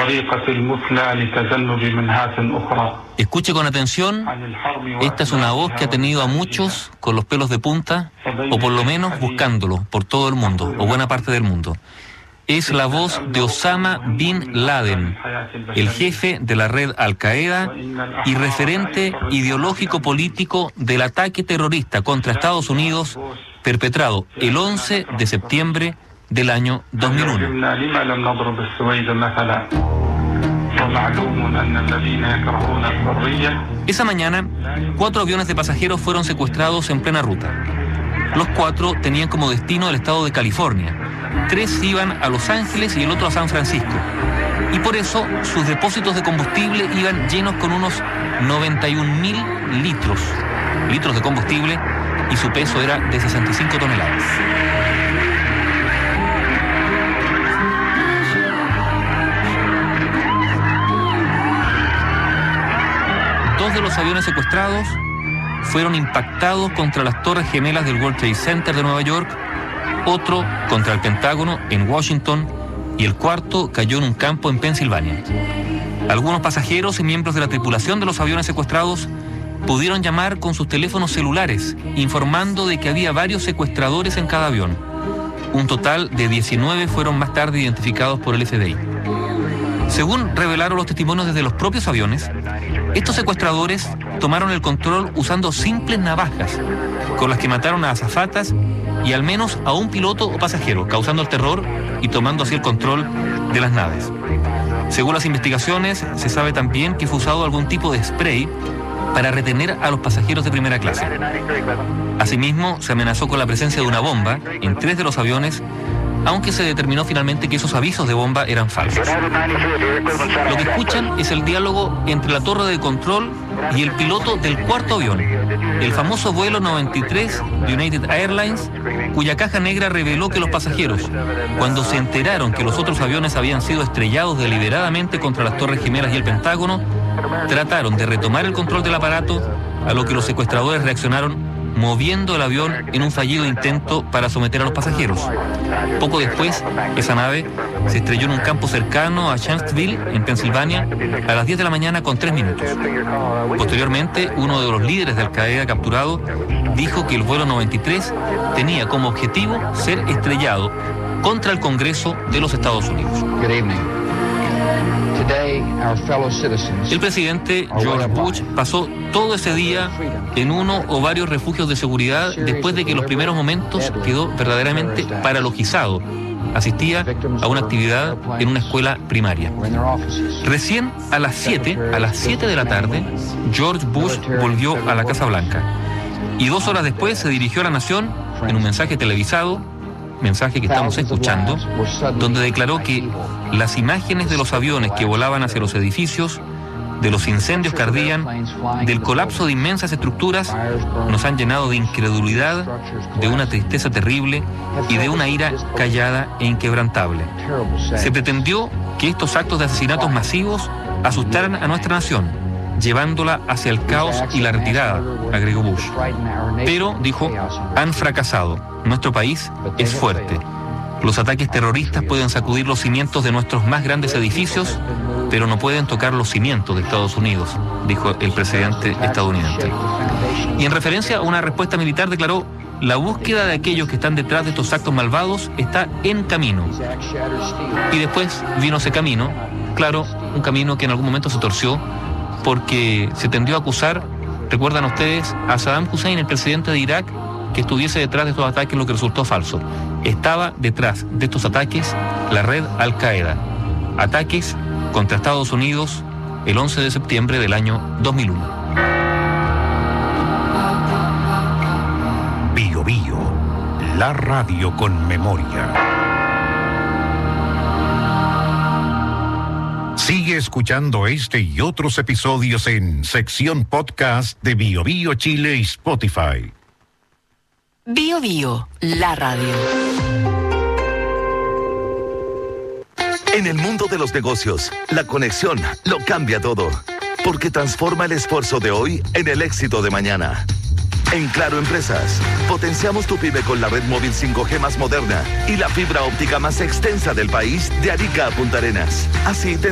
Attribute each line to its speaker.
Speaker 1: Escuche con atención, esta es una voz que ha tenido a muchos con los pelos de punta, o por lo menos buscándolo por todo el mundo, o buena parte del mundo. Es la voz de Osama Bin Laden, el jefe de la red Al-Qaeda y referente ideológico político del ataque terrorista contra Estados Unidos perpetrado el 11 de septiembre del año 2001. Esa mañana, 4 aviones de pasajeros fueron secuestrados en plena ruta. Los 4 tenían como destino el estado de California. 3 iban a Los Ángeles y el otro a San Francisco. Y por eso sus depósitos de combustible iban llenos con unos 91.000 litros de combustible, y su peso era de 65 toneladas. Dos de los aviones secuestrados fueron impactados contra las Torres Gemelas del World Trade Center de Nueva York, otro contra el Pentágono en Washington y el cuarto cayó en un campo en Pensilvania. Algunos pasajeros y miembros de la tripulación de los aviones secuestrados pudieron llamar con sus teléfonos celulares informando de que había varios secuestradores en cada avión. Un total de 19 fueron más tarde identificados por el FBI. Según revelaron los testimonios desde los propios aviones, estos secuestradores tomaron el control usando simples navajas, con las que mataron a azafatas y al menos a un piloto o pasajero, causando el terror y tomando así el control de las naves. Según las investigaciones, se sabe también que fue usado algún tipo de spray para retener a los pasajeros de primera clase. Asimismo, se amenazó con la presencia de una bomba en 3 de los aviones, aunque se determinó finalmente que esos avisos de bomba eran falsos. Lo que escuchan es el diálogo entre la torre de control y el piloto del cuarto avión, el famoso vuelo 93 de United Airlines, cuya caja negra reveló que los pasajeros, cuando se enteraron que los otros aviones habían sido estrellados deliberadamente contra las Torres Gemelas y el Pentágono, trataron de retomar el control del aparato, a lo que los secuestradores reaccionaron moviendo el avión en un fallido intento para someter a los pasajeros. Poco después, esa nave se estrelló en un campo cercano a Shanksville, en Pensilvania, a las 10 de la mañana con 3 minutos. Posteriormente, uno de los líderes de Al-Qaeda capturado dijo que el vuelo 93 tenía como objetivo ser estrellado contra el Congreso de los Estados Unidos. El presidente George Bush pasó todo ese día en uno o varios refugios de seguridad después de que en los primeros momentos quedó verdaderamente paralizado. Asistía a una actividad en una escuela primaria. Recién a las 7 de la tarde, George Bush volvió a la Casa Blanca y 2 horas después se dirigió a la nación en un mensaje televisado, mensaje que estamos escuchando, donde declaró que las imágenes de los aviones que volaban hacia los edificios, de los incendios que ardían, del colapso de inmensas estructuras, nos han llenado de incredulidad, de una tristeza terrible y de una ira callada e inquebrantable. Se pretendió que estos actos de asesinatos masivos asustaran a nuestra nación, llevándola hacia el caos y la retirada, agregó Bush. Pero, dijo, han fracasado. Nuestro país es fuerte. Los ataques terroristas pueden sacudir los cimientos de nuestros más grandes edificios, pero no pueden tocar los cimientos de Estados Unidos, dijo el presidente estadounidense. Y en referencia a una respuesta militar declaró: la búsqueda de aquellos que están detrás de estos actos malvados está en camino. Y después vino ese camino, claro, un camino que en algún momento se torció, porque se tendió a acusar, recuerdan ustedes, a Saddam Hussein, el presidente de Irak, que estuviese detrás de estos ataques, lo que resultó falso. Estaba detrás de estos ataques la red Al-Qaeda. Ataques contra Estados Unidos el 11 de septiembre del año 2001.
Speaker 2: Bío Bío, la radio con memoria. Sigue escuchando este y otros episodios en sección podcast de Bío Bío Chile y Spotify.
Speaker 3: Bío Bío, la radio.
Speaker 4: En el mundo de los negocios, la conexión lo cambia todo, porque transforma el esfuerzo de hoy en el éxito de mañana. En Claro Empresas, potenciamos tu pyme con la red móvil 5G más moderna y la fibra óptica más extensa del país, de Arica a Punta Arenas. Así